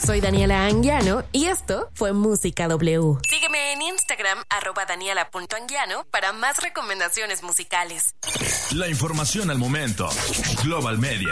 Soy Daniela Anguiano y esto fue Música W. Sígueme en Instagram, @daniela.anguiano, para más recomendaciones musicales. La información al momento. Global Media.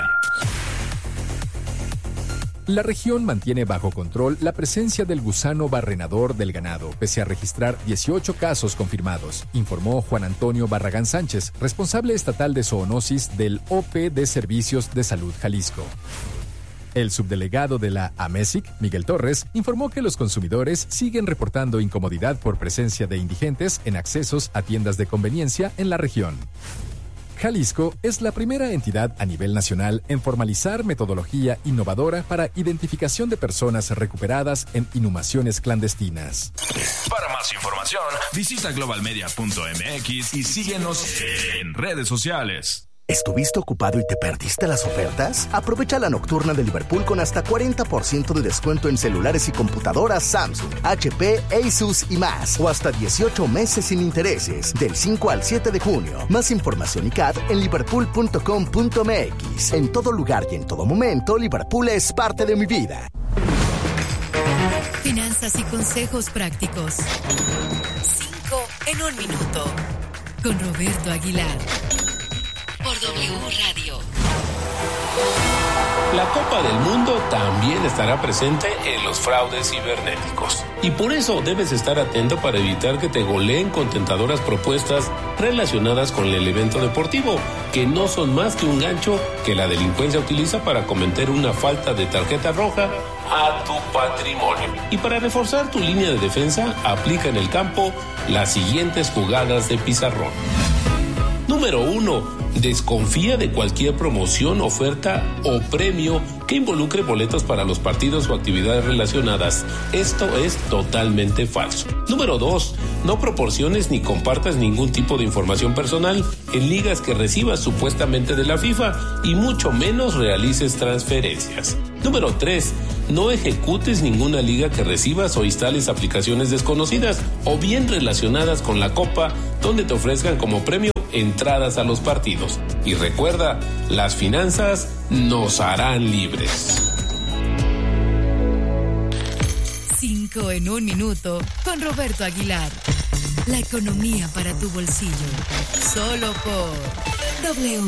La región mantiene bajo control la presencia del gusano barrenador del ganado, pese a registrar 18 casos confirmados, informó Juan Antonio Barragán Sánchez, responsable estatal de zoonosis del OP de Servicios de Salud Jalisco. El subdelegado de la AMESIC, Miguel Torres, informó que los consumidores siguen reportando incomodidad por presencia de indigentes en accesos a tiendas de conveniencia en la región. Jalisco es la primera entidad a nivel nacional en formalizar metodología innovadora para identificación de personas recuperadas en inhumaciones clandestinas. Para más información, visita globalmedia.mx y síguenos en redes sociales. ¿Estuviste ocupado y te perdiste las ofertas? Aprovecha la nocturna de Liverpool con hasta 40% de descuento en celulares y computadoras Samsung, HP, Asus y más. O hasta 18 meses sin intereses, del 5 al 7 de junio. Más información y CAD en liverpool.com.mx. En todo lugar y en todo momento, Liverpool es parte de mi vida. Finanzas y consejos prácticos. 5 en 1 minuto. Con Roberto Aguilar. Por W Radio. La Copa del Mundo también estará presente en los fraudes cibernéticos. Y por eso debes estar atento para evitar que te goleen con tentadoras propuestas relacionadas con el evento deportivo, que no son más que un gancho que la delincuencia utiliza para cometer una falta de tarjeta roja a tu patrimonio. Y para reforzar tu línea de defensa, aplica en el campo las siguientes jugadas de pizarrón. Número 1. Desconfía de cualquier promoción, oferta o premio que involucre boletos para los partidos o actividades relacionadas. Esto es totalmente falso. Número 2. No proporciones ni compartas ningún tipo de información personal en ligas que recibas supuestamente de la FIFA y mucho menos realices transferencias. Número 3. No ejecutes ninguna liga que recibas o instales aplicaciones desconocidas o bien relacionadas con la Copa donde te ofrezcan como premio entradas a los partidos. Y recuerda, las finanzas nos harán libres. 5 en 1 minuto con Roberto Aguilar. La economía para tu bolsillo. Solo por W.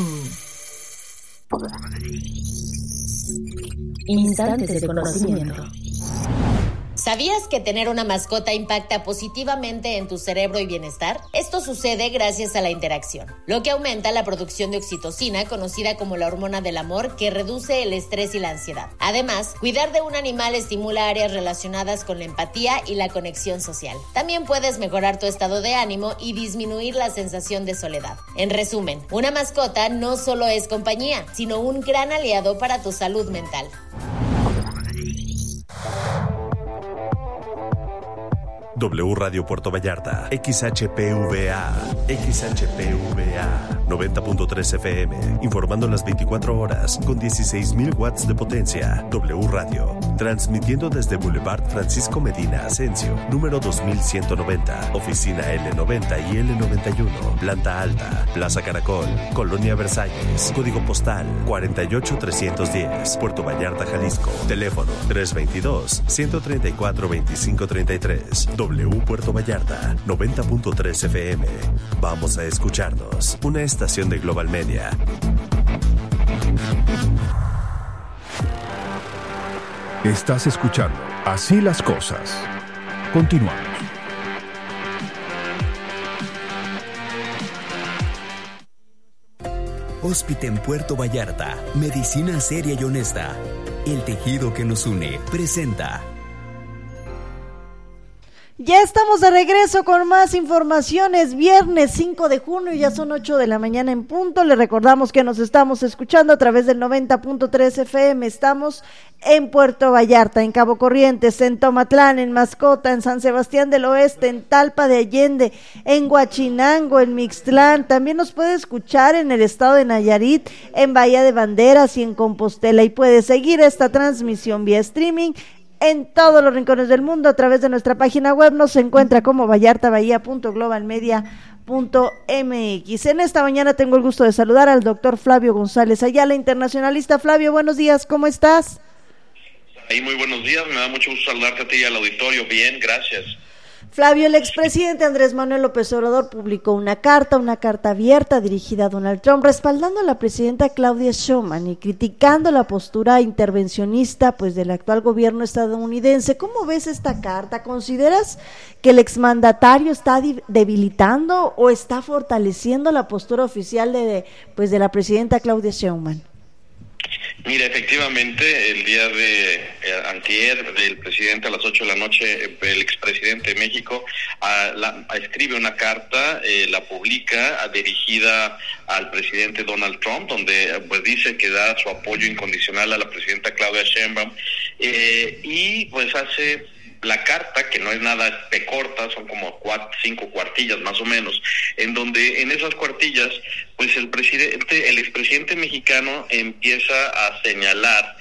Instantes de conocimiento. ¿Sabías que tener una mascota impacta positivamente en tu cerebro y bienestar? Esto sucede gracias a la interacción, lo que aumenta la producción de oxitocina, conocida como la hormona del amor, que reduce el estrés y la ansiedad. Además, cuidar de un animal estimula áreas relacionadas con la empatía y la conexión social. También puedes mejorar tu estado de ánimo y disminuir la sensación de soledad. En resumen, una mascota no solo es compañía, sino un gran aliado para tu salud mental. W Radio Puerto Vallarta, XHPVA, 90.3 FM, informando las 24 horas con 16,000 watts de potencia. W Radio, transmitiendo desde Boulevard Francisco Medina Asensio, número 2190, oficina L90 y L91, planta alta, Plaza Caracol, Colonia Versalles, código postal 48310, Puerto Vallarta, Jalisco, teléfono 322-134-2533. W Puerto Vallarta, 90.3 FM. Vamos a escucharnos. Una estación de Global Media. Estás escuchando Así las Cosas. Continuamos. Hóspite en Puerto Vallarta. Medicina seria y honesta. El tejido que nos une. Presenta. Ya estamos de regreso con más informaciones. Viernes 5 de junio, ya son 8 de la mañana en punto. Le recordamos que nos estamos escuchando a través del 90.3 FM. Estamos en Puerto Vallarta, en Cabo Corrientes, en Tomatlán, en Mascota, en San Sebastián del Oeste, en Talpa de Allende, en Huachinango, en Mixtlán. También nos puede escuchar en el estado de Nayarit, en Bahía de Banderas y en Compostela. Y puede seguir esta transmisión vía streaming en todos los rincones del mundo a través de nuestra página web. Nos encuentra como vallartabahía.globalmedia.mx. En esta mañana tengo el gusto de saludar al doctor Flavio González Ayala, internacionalista. Flavio, buenos días, ¿cómo estás? Muy buenos días, me da mucho gusto saludarte a ti y al auditorio. Bien, gracias. Flavio, el expresidente Andrés Manuel López Obrador publicó una carta abierta dirigida a Donald Trump, respaldando a la presidenta Claudia Sheinbaum y criticando la postura intervencionista del actual gobierno estadounidense. ¿Cómo ves esta carta? ¿Consideras que el exmandatario está debilitando o está fortaleciendo la postura oficial de la presidenta Claudia Sheinbaum? Mira, efectivamente, el día de antier, del presidente a las 8 de la noche, el expresidente de México escribe una carta, la publica dirigida al presidente Donald Trump, donde pues dice que da su apoyo incondicional a la presidenta Claudia Sheinbaum, y pues hace la carta, que no es nada de corta, son como 5 cuartillas más o menos, en donde en esas cuartillas pues el expresidente mexicano empieza a señalar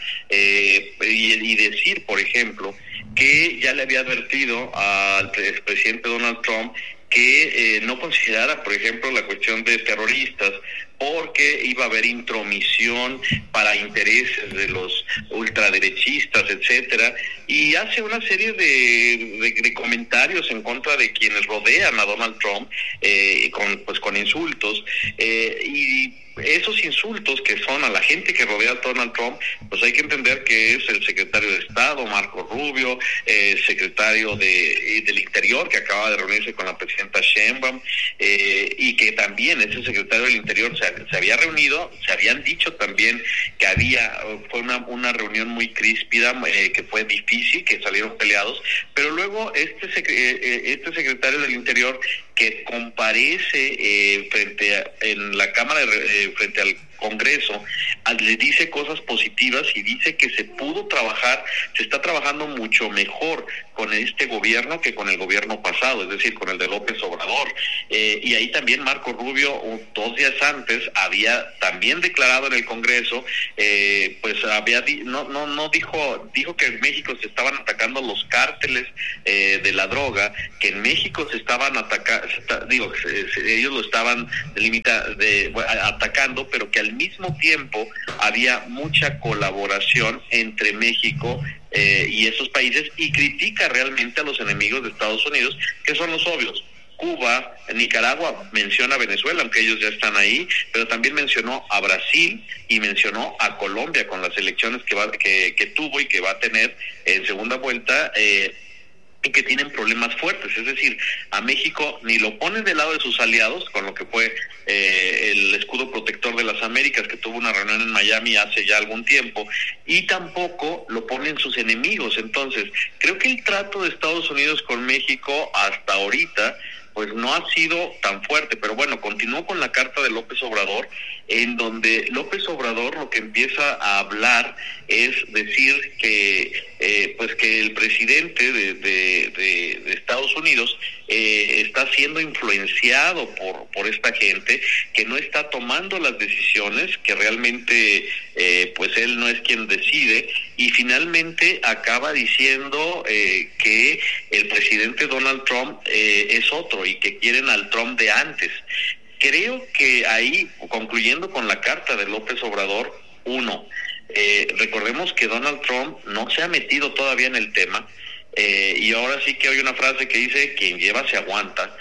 y decir, por ejemplo, que ya le había advertido al expresidente Donald Trump que no considerara, por ejemplo, la cuestión de terroristas, porque iba a haber intromisión para intereses de los ultraderechistas, etcétera, y hace una serie de comentarios en contra de quienes rodean a Donald Trump, con insultos, y esos insultos que son a la gente que rodea a Donald Trump, pues hay que entender que es el secretario de Estado, Marco Rubio, secretario del Interior, que acaba de reunirse con la presidenta Sheinbaum, y que también ese secretario del Interior se había reunido, se habían dicho también que fue una reunión muy críspida, que fue difícil, que salieron peleados, pero luego este secretario del Interior, que comparece en la Cámara frente al Congreso, le dice cosas positivas y dice que se está trabajando mucho mejor con este gobierno que con el gobierno pasado, es decir, con el de López Obrador. Y ahí también Marco Rubio, 2 días antes, había también declarado en el Congreso, dijo que en México se estaban atacando los cárteles de la droga, que en México se estaban ellos lo estaban atacando, pero que al mismo tiempo había mucha colaboración entre México y esos países, y critica realmente a los enemigos de Estados Unidos, que son los obvios: Cuba, Nicaragua, menciona a Venezuela, aunque ellos ya están ahí, pero también mencionó a Brasil y mencionó a Colombia con las elecciones que tuvo y que va a tener en segunda vuelta, y que tienen problemas fuertes. Es decir, a México ni lo ponen del lado de sus aliados, con lo que fue el escudo protector de las Américas, que tuvo una reunión en Miami hace ya algún tiempo, y tampoco lo ponen sus enemigos. Entonces, creo que el trato de Estados Unidos con México hasta ahorita pues no ha sido tan fuerte, pero bueno, continuó con la carta de López Obrador, en donde López Obrador lo que empieza a hablar es decir que que el presidente de Estados Unidos está siendo influenciado por esta gente, que no está tomando las decisiones, que realmente pues él no es quien decide, y finalmente acaba diciendo que el presidente Donald Trump es otro y que quieren al Trump de antes. Creo que ahí, concluyendo con la carta de López Obrador, recordemos que Donald Trump no se ha metido todavía en el tema, y ahora sí que hay una frase que dice: quien lleva se aguanta,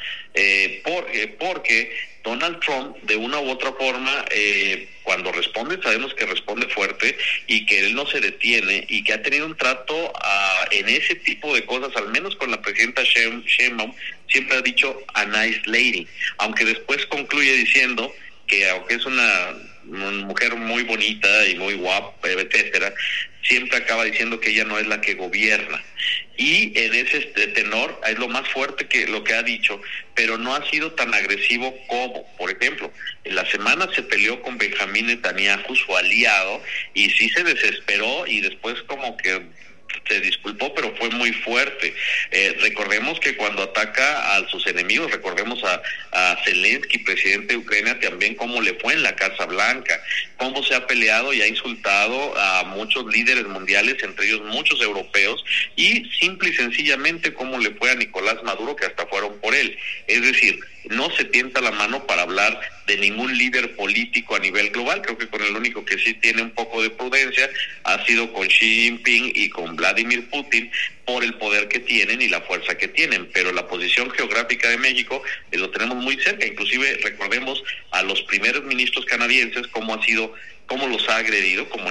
porque Donald Trump, de una u otra forma, cuando responde, sabemos que responde fuerte y que él no se detiene, y que ha tenido un trato en ese tipo de cosas, al menos con la presidenta Sheinbaum, siempre ha dicho a nice lady, aunque después concluye diciendo que aunque es una mujer muy bonita y muy guapa, etcétera, siempre acaba diciendo que ella no es la que gobierna. Y en ese tenor es lo más fuerte que lo que ha dicho, pero no ha sido tan agresivo como, por ejemplo, en la semana se peleó con Benjamín Netanyahu, su aliado, y sí se desesperó, y después como que se disculpó, pero fue muy fuerte. Recordemos que cuando ataca a sus enemigos, recordemos a Zelensky, presidente de Ucrania, también cómo le fue en la Casa Blanca, cómo se ha peleado y ha insultado a muchos líderes mundiales, entre ellos muchos europeos, y simple y sencillamente cómo le fue a Nicolás Maduro, que hasta fueron por él. Es decir, no se tienta la mano para hablar de ningún líder político a nivel global. Creo que con el único que sí tiene un poco de prudencia ha sido con Xi Jinping y con Vladimir Putin, por el poder que tienen y la fuerza que tienen, pero la posición geográfica de México lo tenemos muy cerca. Inclusive recordemos a los primeros ministros canadienses cómo los ha agredido, como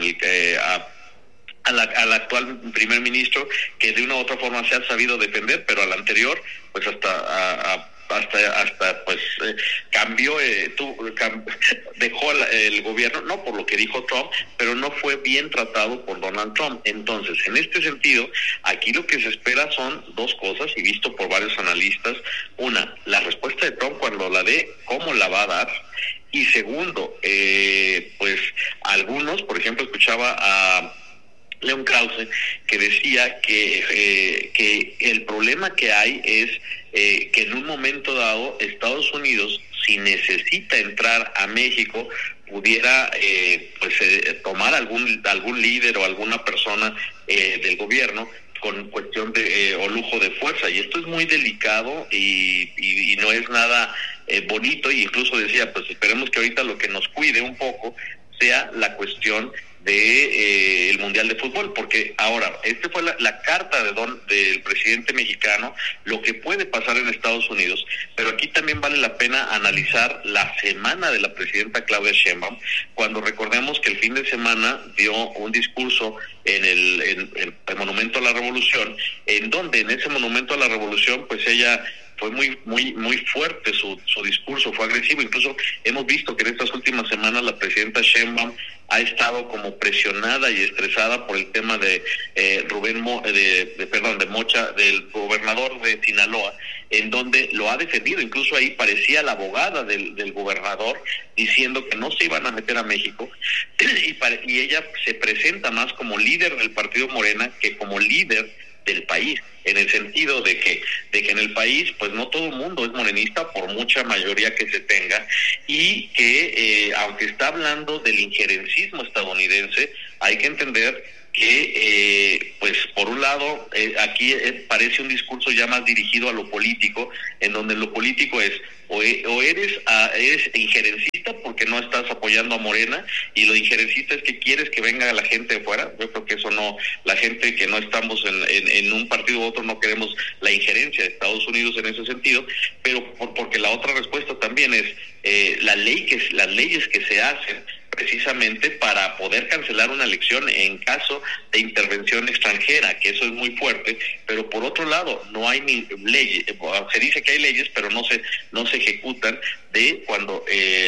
al actual primer ministro, que de una u otra forma se ha sabido defender, pero al anterior pues hasta pues cambió, dejó el gobierno, no por lo que dijo Trump, pero no fue bien tratado por Donald Trump. Entonces, en este sentido, aquí lo que se espera son dos cosas, y visto por varios analistas: una, la respuesta de Trump cuando la dé, cómo la va a dar; y segundo, pues algunos, por ejemplo, escuchaba a Leon Krause, que decía que el problema que hay es que en un momento dado Estados Unidos, si necesita entrar a México, pudiera tomar algún líder o alguna persona del gobierno con cuestión de o lujo de fuerza, y esto es muy delicado y no es nada bonito. Y incluso decía, pues esperemos que ahorita lo que nos cuide un poco sea la cuestión de el Mundial de Fútbol, porque ahora, fue la carta del presidente mexicano, lo que puede pasar en Estados Unidos, pero aquí también vale la pena analizar la semana de la presidenta Claudia Sheinbaum, cuando recordemos que el fin de semana dio un discurso en el Monumento a la Revolución, en donde en ese Monumento a la Revolución, pues ella fue muy fuerte su discurso, fue agresivo. Incluso hemos visto que en estas últimas semanas la presidenta Sheinbaum ha estado como presionada y estresada por el tema de de Mocha, del gobernador de Sinaloa, en donde lo ha defendido. Incluso ahí parecía la abogada del gobernador diciendo que no se iban a meter a México, y ella se presenta más como líder del partido Morena que como líder del país, en el sentido de que en el país pues no todo el mundo es morenista, por mucha mayoría que se tenga, y que aunque está hablando del injerencismo estadounidense, hay que entender que pues por un lado aquí parece un discurso ya más dirigido a lo político, en donde lo político es o eres injerencista porque no estás apoyando a Morena, y lo injerencista es que quieres que venga la gente de fuera. Yo creo que eso no, la gente que no estamos en un partido u otro no queremos la injerencia de Estados Unidos en ese sentido, pero porque la otra respuesta también es las leyes que se hacen precisamente para poder cancelar una elección en caso de intervención extranjera, que eso es muy fuerte. Pero por otro lado, no hay ni leyes, se dice que hay leyes, pero no se ejecutan, de cuando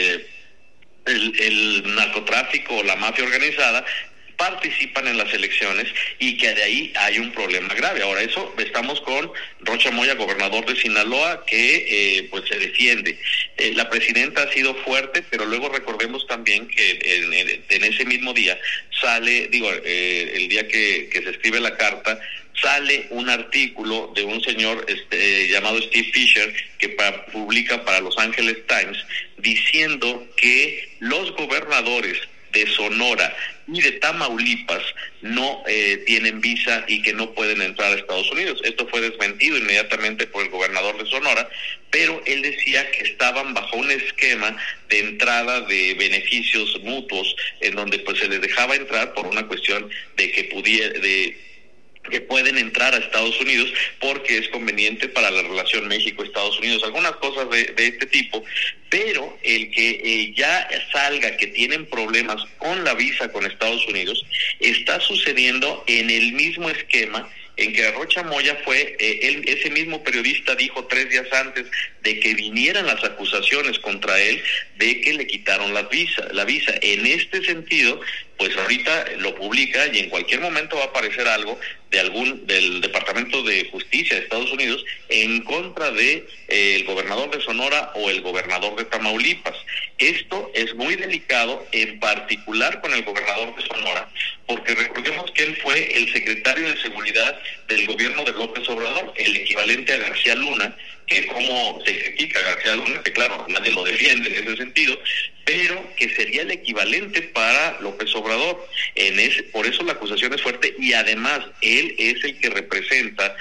el narcotráfico o la mafia organizada participan en las elecciones, y que de ahí hay un problema grave. Ahora, eso estamos con Rocha Moya, gobernador de Sinaloa, que pues se defiende. La presidenta ha sido fuerte, pero luego recordemos también que en ese mismo día sale, el día que se escribe la carta, sale un artículo de un señor llamado Steve Fisher, que publica para Los Angeles Times, diciendo que los gobernadores de Sonora y de Tamaulipas no tienen visa y que no pueden entrar a Estados Unidos. Esto fue desmentido inmediatamente por el gobernador de Sonora, pero él decía que estaban bajo un esquema de entrada de beneficios mutuos, en donde pues se les dejaba entrar por una cuestión de que que pueden entrar a Estados Unidos porque es conveniente para la relación México-Estados Unidos, algunas cosas de este tipo. Pero el que ya salga que tienen problemas con la visa con Estados Unidos está sucediendo en el mismo esquema en que Rocha Moya fue, ese mismo periodista dijo 3 días antes de que vinieran las acusaciones contra él, de que le quitaron la visa. En este sentido, pues ahorita lo publica, y en cualquier momento va a aparecer algo del Departamento de Justicia de Estados Unidos en contra de el gobernador de Sonora o el gobernador de Tamaulipas. Esto es muy delicado, en particular con el gobernador de Sonora, porque recordemos que él fue el secretario de Seguridad del gobierno de López Obrador, el equivalente a García Luna, que como se critica a García Luna, que claro, nadie lo defiende en ese sentido, pero que sería el equivalente para López Obrador Obrador. Por eso la acusación es fuerte, y además él es el que representa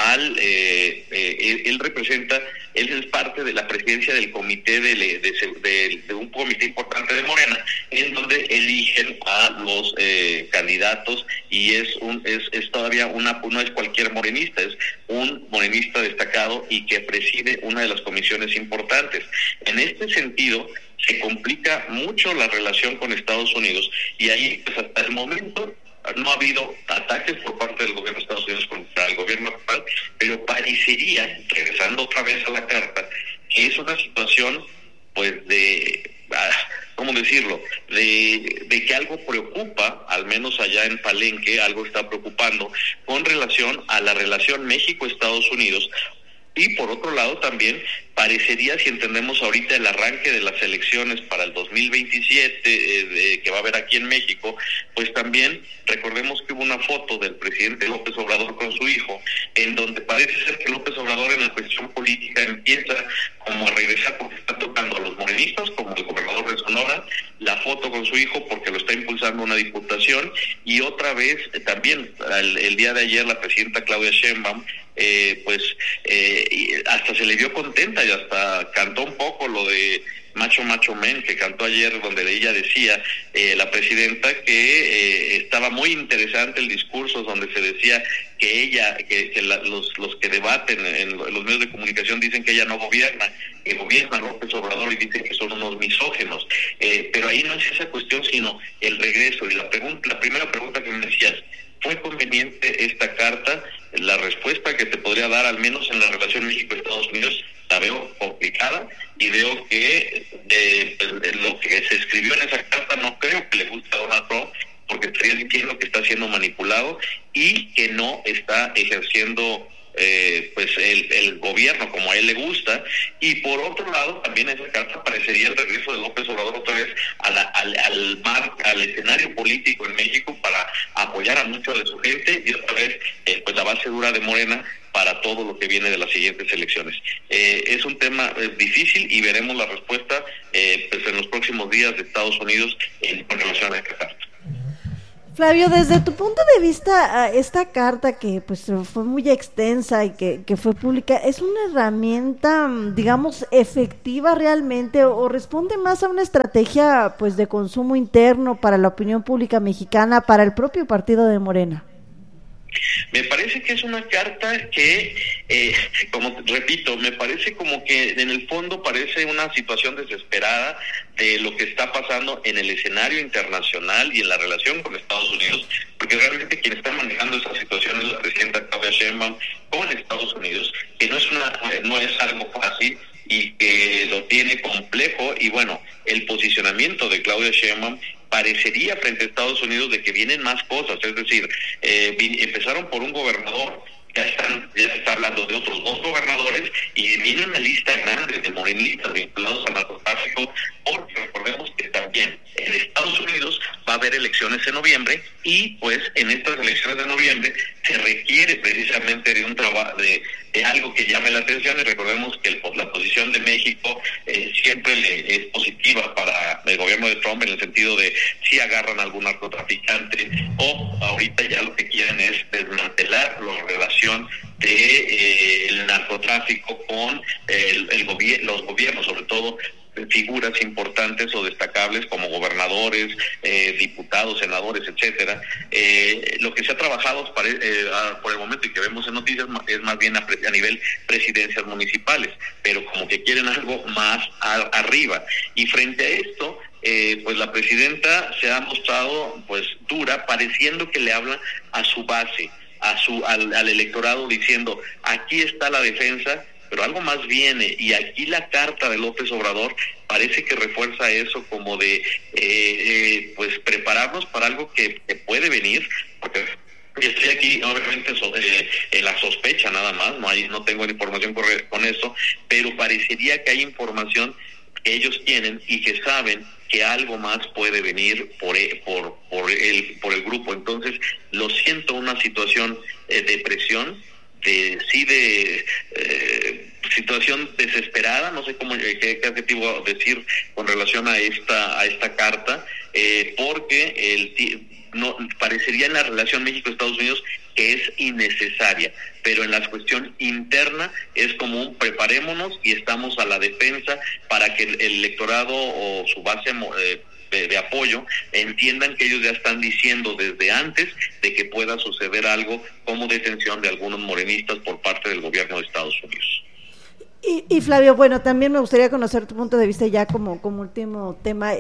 él es parte de la presidencia del comité de un comité importante de Morena, en donde eligen a los candidatos, y es todavía no es cualquier morenista, es un morenista destacado y que preside una de las comisiones importantes. En este sentido, se complica mucho la relación con Estados Unidos, y ahí, pues, hasta el momento no ha habido ataques por parte del gobierno de Estados Unidos contra el gobierno actual, pero parecería, regresando otra vez a la carta, que es una situación, pues, ¿cómo decirlo?, de que algo preocupa, al menos allá en Palenque, algo está preocupando con relación a la relación México-Estados Unidos. Y por otro lado también parecería, si entendemos ahorita el arranque de las elecciones para el 2027 que va a haber aquí en México, pues también recordemos que hubo una foto del presidente López Obrador con su hijo, en donde parece ser que López Obrador en la cuestión política empieza como a regresar, porque está tocando a los morenistas, como el gobernador de Sonora, la foto con su hijo porque lo está impulsando una diputación, y otra vez también el día de ayer la presidenta Claudia Sheinbaum hasta se le vio contenta y hasta cantó un poco lo de Macho Men, que cantó ayer, donde ella decía, la presidenta, que estaba muy interesante el discurso donde se decía que los que debaten en los medios de comunicación dicen que ella no gobierna, que gobierna López Obrador, y dicen que son unos misóginos, pero ahí no es esa cuestión, sino el regreso. Y la primera pregunta que me decías, ¿fue conveniente esta carta? La respuesta que te podría dar, al menos en la relación México-Estados Unidos, la veo complicada, y veo que lo que se escribió en esa carta no creo que le guste a Donald Trump, porque estaría diciendo que está siendo manipulado y que no está ejerciendo el gobierno como a él le gusta. Y por otro lado, también en esa carta parecería el regreso de López Obrador otra vez al escenario político en México para apoyar a mucho de su gente, y otra vez la base dura de Morena para todo lo que viene de las siguientes elecciones. Es un tema difícil, y veremos la respuesta en los próximos días de Estados Unidos con relación a esta carta. Flavio, desde tu punto de vista, esta carta que pues fue muy extensa y que fue pública, ¿es una herramienta, digamos, efectiva realmente, o responde más a una estrategia pues de consumo interno para la opinión pública mexicana, para el propio partido de Morena? Me parece que es una carta que, como repito, me parece como que en el fondo parece una situación desesperada de lo que está pasando en el escenario internacional y en la relación con Estados Unidos, porque realmente quien está manejando esa situación es la presidenta Claudia Sheinbaum con Estados Unidos, que no es algo fácil y que lo tiene complejo. Y bueno, el posicionamiento de Claudia Sheinbaum parecería frente a Estados Unidos de que vienen más cosas, es decir, empezaron por un gobernador, ya se está hablando de otros 2 gobernadores, y viene una lista grande de morenistas vinculados al narcotráfico, porque recordemos que también en Estados Unidos va a haber elecciones en noviembre, y pues en estas elecciones de noviembre se requiere precisamente de un trabajo, de algo que llame la atención. Y recordemos que la posición de México siempre es positiva para el gobierno de Trump, en el sentido de si agarran a algún narcotraficante, o ahorita ya lo que quieren es desmantelar la relación de el narcotráfico con los gobiernos, sobre todo figuras importantes o destacables como gobernadores, diputados, senadores, etcétera. Lo que se ha trabajado por el momento y que vemos en noticias es más bien a nivel presidencias municipales, pero como que quieren algo más arriba. Y frente a esto, pues la presidenta se ha mostrado pues dura, pareciendo que le habla a su base, al electorado, diciendo aquí está la defensa, pero algo más viene. Y aquí la carta de López Obrador parece que refuerza eso, como de pues prepararnos para algo que puede venir, porque estoy aquí obviamente en la sospecha nada más, no tengo información con eso, pero parecería que hay información que ellos tienen y que saben que algo más puede venir por el grupo. Entonces lo siento una situación de presión, situación desesperada, no sé qué adjetivo decir con relación a esta carta, porque no parecería en la relación México-Estados Unidos que es innecesaria, pero en la cuestión interna es como un preparémonos y estamos a la defensa para que el electorado o su base de apoyo entiendan que ellos ya están diciendo desde antes de que pueda suceder algo como detención de algunos morenistas por parte del gobierno de Estados Unidos. Y Flavio, bueno, también me gustaría conocer tu punto de vista ya como último tema.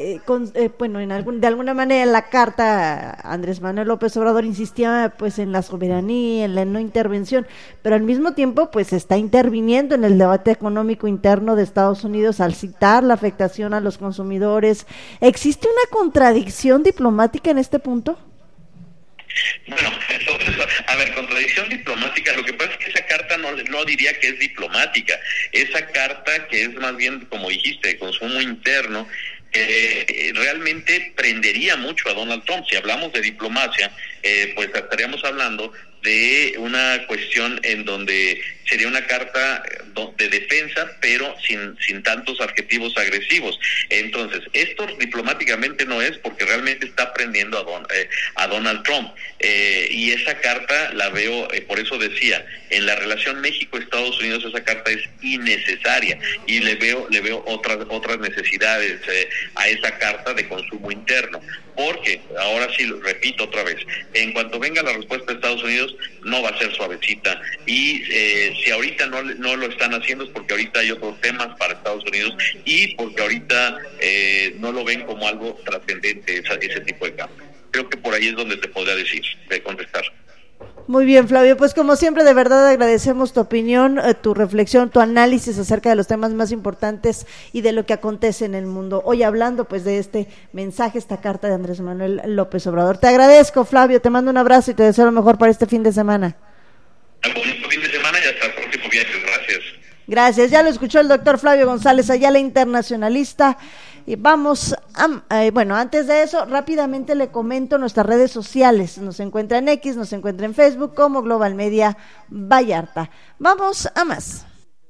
De alguna manera en la carta Andrés Manuel López Obrador insistía pues en la soberanía, en la no intervención, pero al mismo tiempo pues está interviniendo en el debate económico interno de Estados Unidos al citar la afectación a los consumidores. ¿Existe una contradicción diplomática en este punto? Bueno, a ver, contradicción diplomática, lo que pasa es que esa carta no diría que es diplomática, esa carta que es más bien, como dijiste, de consumo interno, realmente prendería mucho a Donald Trump. Si hablamos de diplomacia, pues estaríamos hablando de una cuestión en donde sería una carta de defensa, pero sin tantos adjetivos agresivos. Entonces, esto diplomáticamente no es, porque realmente está prendiendo a Donald Trump. Y esa carta la veo, por eso decía, en la relación México-Estados Unidos esa carta es innecesaria, y le veo otras necesidades a esa carta de consumo interno. Porque, ahora sí, lo repito otra vez, en cuanto venga la respuesta de Estados Unidos, no va a ser suavecita. Y si ahorita no lo están haciendo es porque ahorita hay otros temas para Estados Unidos y porque ahorita no lo ven como algo trascendente ese tipo de cambio. Creo que por ahí es donde te podría contestar. Muy bien, Flavio, pues como siempre, de verdad agradecemos tu opinión, tu reflexión, tu análisis acerca de los temas más importantes y de lo que acontece en el mundo. Hoy hablando pues de este mensaje, esta carta de Andrés Manuel López Obrador. Te agradezco, Flavio, te mando un abrazo y te deseo lo mejor para este fin de semana. Bonito fin de semana y hasta el próximo viaje. Gracias. Gracias, ya lo escuchó el doctor Flavio González Ayala, internacionalista. Y vamos antes de eso, rápidamente le comento nuestras redes sociales. Nos encuentra en X, nos encuentra en Facebook como Global Media Vallarta. Vamos a más.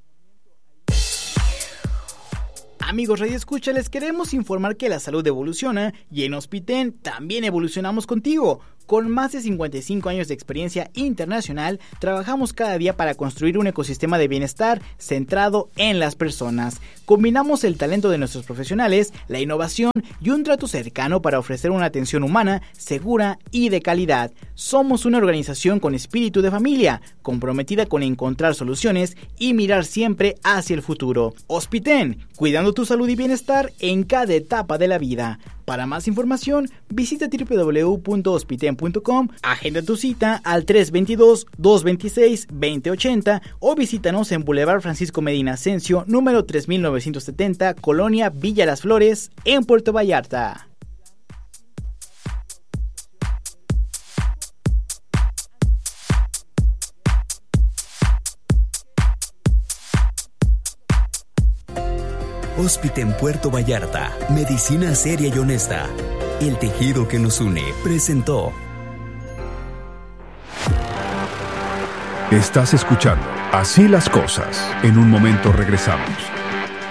Amigos Radio Escucha, les queremos informar que la salud evoluciona y en Hospiten también evolucionamos contigo. Con más de 55 años de experiencia internacional, trabajamos cada día para construir un ecosistema de bienestar centrado en las personas. Combinamos el talento de nuestros profesionales, la innovación y un trato cercano para ofrecer una atención humana, segura y de calidad. Somos una organización con espíritu de familia, comprometida con encontrar soluciones y mirar siempre hacia el futuro. Hospiten, cuidando tu salud y bienestar en cada etapa de la vida. Para más información, visita www.hospiten.com, agenda tu cita al 322-226-2080 o visítanos en Boulevard Francisco Medina Ascencio, número 3970, Colonia Villa Las Flores, en Puerto Vallarta. Hospiten Puerto Vallarta, medicina seria y honesta. El tejido que nos une presentó. Estás escuchando Así las Cosas. En un momento regresamos.